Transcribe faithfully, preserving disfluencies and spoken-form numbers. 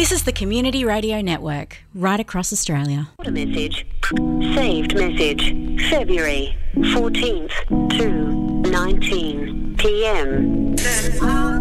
This is the Community Radio Network, right across Australia. What a message. Saved message. February fourteenth to nineteen p m